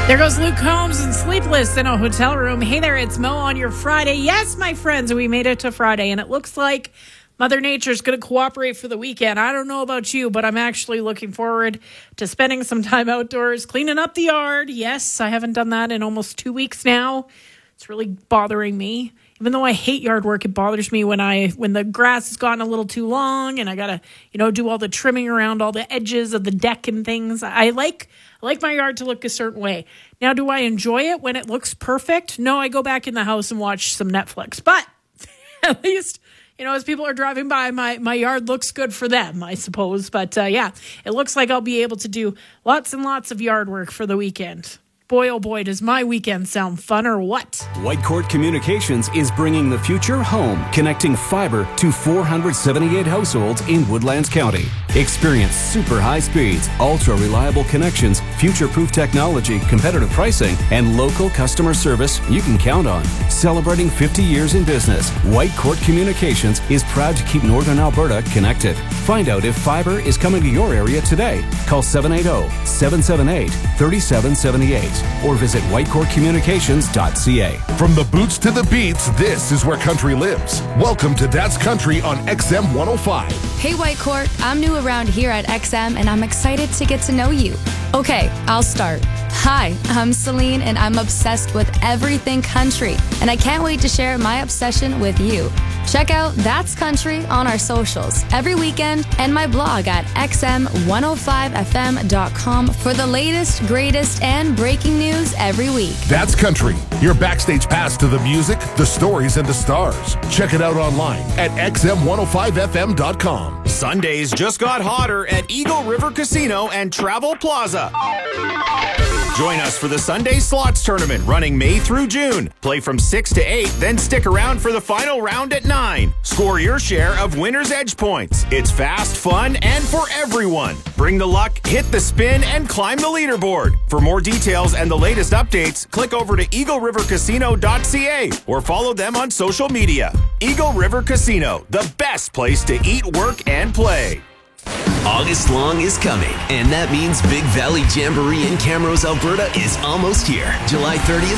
There goes Luke Combs and Sleepless in a Hotel Room. Hey there, it's Mo on your Friday. Yes, my friends, we made it to Friday, and it looks like Mother Nature's going to cooperate for the weekend. I don't know about you, but I'm actually looking forward to spending some time outdoors, cleaning up the yard. Yes, I haven't done that in almost 2 weeks now. It's really bothering me. Even though I hate yard work, it bothers me when the grass has gotten a little too long and I gotta, do all the trimming around all the edges of the deck and things. I like my yard to look a certain way. Now, do I enjoy it when it looks perfect? No, I go back in the house and watch some Netflix. But at least, as people are driving by, my yard looks good for them, I suppose. But yeah, it looks like I'll be able to do lots and lots of yard work for the weekend. Boy, oh boy, does my weekend sound fun or what? Whitecourt Communications is bringing the future home, connecting fiber to 478 households in Woodlands County. Experience super high speeds, ultra reliable connections, future-proof technology, competitive pricing, and local customer service you can count on. Celebrating 50 years in business, Whitecourt Communications is proud to keep Northern Alberta connected. Find out if fiber is coming to your area today. Call 780-778-3778 or visit whitecourtcommunications.ca. From the boots to the beats, this is where country lives. Welcome to That's Country on XM 105. Hey Whitecourt, I'm new around here at XM and I'm excited to get to know you. Okay, I'll start. Hi, I'm Celine and I'm obsessed with everything country, and I can't wait to share my obsession with you. Check out That's Country on our socials every weekend and my blog at xm105fm.com for the latest, greatest, and breaking news every week. That's Country, your backstage pass to the music, the stories, and the stars. Check it out online at xm105fm.com. Sundays just got hotter at Eagle River Casino and Travel Plaza. Join us for the Sunday Slots Tournament running May through June. Play from 6 to 8, then stick around for the final round at 9. Score your share of winner's edge points. It's fast, fun, and for everyone. Bring the luck, hit the spin, and climb the leaderboard. For more details and the latest updates, click over to eaglerivercasino.ca or follow them on social media. Eagle River Casino, the best place to eat, work, and play. August long is coming, and that means Big Valley Jamboree in Camrose, Alberta is almost here. July 30th